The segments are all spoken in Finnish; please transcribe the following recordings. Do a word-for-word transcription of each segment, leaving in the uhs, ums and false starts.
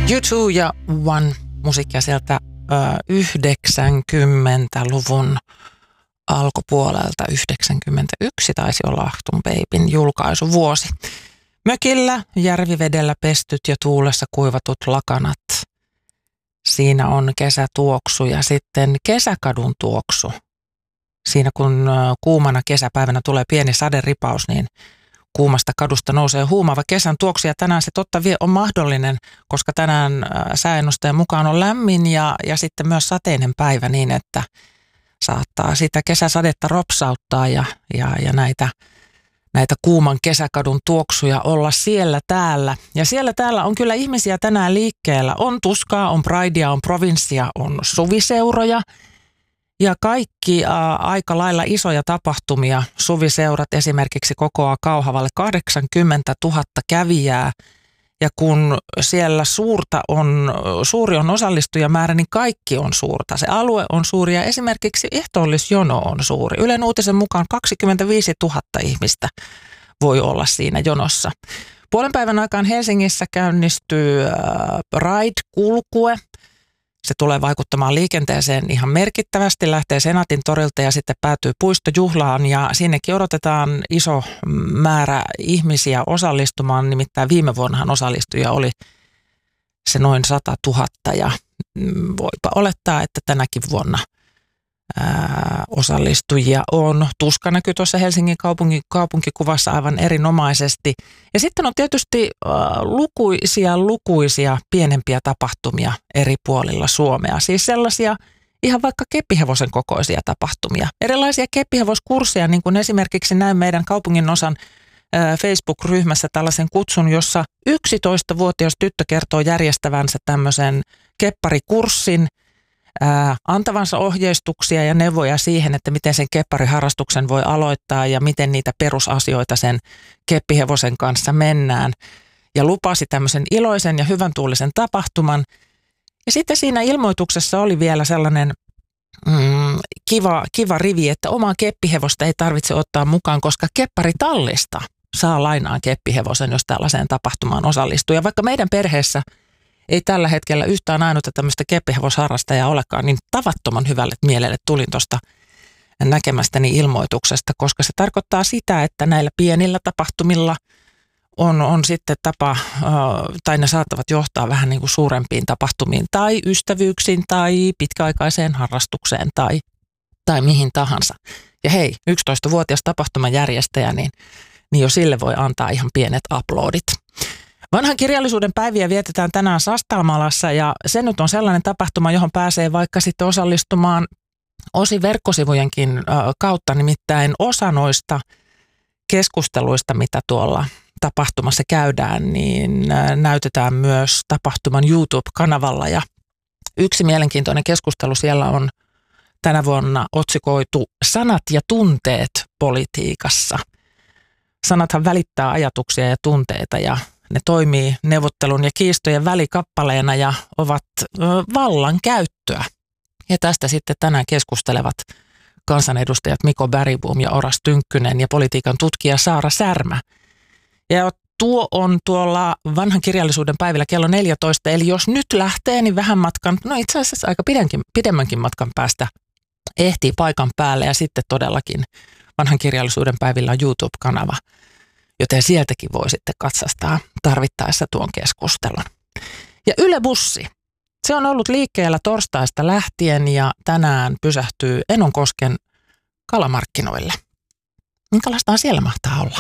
U two ja One musiikkia sieltä ö, yhdeksänkymmentäluvun alkupuolelta. yhdeksänkymmentäyksi taisi olla Achtung Babyn julkaisuvuosi. Mökillä järvivedellä pestyt ja tuulessa kuivatut lakanat. Siinä on kesätuoksu ja sitten kesäkadun tuoksu. Siinä kun kuumana kesäpäivänä tulee pieni saderipaus, niin kuumasta kadusta nousee huumaava kesän tuoksu. Ja tänään se totta vie on mahdollinen, koska tänään sääennusteen mukaan on lämmin ja, ja sitten myös sateinen päivä niin, että saattaa sitä kesäsadetta ropsauttaa ja, ja, ja näitä, näitä kuuman kesäkadun tuoksuja olla siellä täällä. Ja siellä täällä on kyllä ihmisiä tänään liikkeellä. On tuskaa, on pridea, on provinssia, on suviseuroja. Ja kaikki ä, aika lailla isoja tapahtumia. Suviseurat esimerkiksi kokoaa Kauhavalle kahdeksankymmentätuhatta kävijää. Ja kun siellä suurta on, suuri on osallistujamäärä, niin kaikki on suurta. Se alue on suuri ja esimerkiksi ehtoollisjono on suuri. Ylen uutisen mukaan kaksikymmentäviisituhatta ihmistä voi olla siinä jonossa. Puolen päivän aikaan Helsingissä käynnistyy Pride-kulkue. Se tulee vaikuttamaan liikenteeseen ihan merkittävästi, lähtee Senaatin torilta ja sitten päätyy puistojuhlaan ja sinnekin odotetaan iso määrä ihmisiä osallistumaan. Nimittäin viime vuonnahan osallistujia oli se noin sata tuhatta ja voipa olettaa, että tänäkin vuonna ää, osallistujia on. Tuska näkyy tuossa Helsingin kaupungin, kaupunkikuvassa aivan erinomaisesti. Ja sitten on tietysti ää, lukuisia, lukuisia pienempiä tapahtumia eri puolilla Suomea. Siis sellaisia ihan vaikka keppihevosen kokoisia tapahtumia. Erilaisia keppihevoskursseja, niin kuin esimerkiksi näin meidän kaupungin osan ää, Facebook-ryhmässä tällaisen kutsun, jossa yksitoistavuotias tyttö kertoo järjestävänsä tämmöisen kepparikurssin, Ää, antavansa ohjeistuksia ja neuvoja siihen, että miten sen keppariharrastuksen voi aloittaa ja miten niitä perusasioita sen keppihevosen kanssa mennään. Ja lupasi tämmöisen iloisen ja hyvän tuulisen tapahtuman. Ja sitten siinä ilmoituksessa oli vielä sellainen mm, kiva, kiva rivi, että omaa keppihevosta ei tarvitse ottaa mukaan, koska kepparitallista saa lainaan keppihevosen, jos tällaiseen tapahtumaan osallistuu. Ja vaikka meidän perheessä ei tällä hetkellä yhtään ainutta tämmöistä keppihevosharrastajaa olekaan, niin tavattoman hyvälle mielelle tulin tuosta näkemästäni ilmoituksesta, koska se tarkoittaa sitä, että näillä pienillä tapahtumilla on, on sitten tapa, tai ne saattavat johtaa vähän niin kuin suurempiin tapahtumiin tai ystävyyksiin tai pitkäaikaiseen harrastukseen tai, tai mihin tahansa. Ja hei, yksitoistavuotias tapahtuman järjestäjä, niin, niin jo sille voi antaa ihan pienet aplodit. Vanhan kirjallisuuden päiviä vietetään tänään Sastaamalassa ja se nyt on sellainen tapahtuma, johon pääsee vaikka sitten osallistumaan osin verkkosivujenkin kautta, nimittäin osa noista keskusteluista, mitä tuolla tapahtumassa käydään, niin näytetään myös tapahtuman YouTube-kanavalla ja yksi mielenkiintoinen keskustelu siellä on tänä vuonna otsikoitu Sanat ja tunteet politiikassa. Sanathan välittää ajatuksia ja tunteita ja ne toimii neuvottelun ja kiistojen välikappaleena ja ovat vallan käyttöä. Ja tästä sitten tänään keskustelevat kansanedustajat Miko Bergbom ja Oras Tynkkynen ja politiikan tutkija Saara Särmä. Ja tuo on tuolla vanhan kirjallisuuden päivillä kello neljätoista, eli jos nyt lähtee, niin vähän matkan, no itse asiassa aika pidemmänkin, pidemmänkin matkan päästä ehtii paikan päälle ja sitten todellakin vanhan kirjallisuuden päivillä on YouTube-kanava. Joten sieltäkin voi sitten katsastaa tarvittaessa tuon keskustelun. Ja Yle Bussi, se on ollut liikkeellä torstaista lähtien ja tänään pysähtyy Enonkosken kalamarkkinoille. Minkälaista siellä mahtaa olla?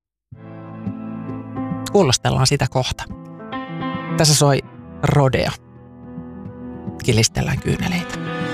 Kuulostellaan sitä kohta. Tässä soi Rodeo. Kilistellään kyyneleitä.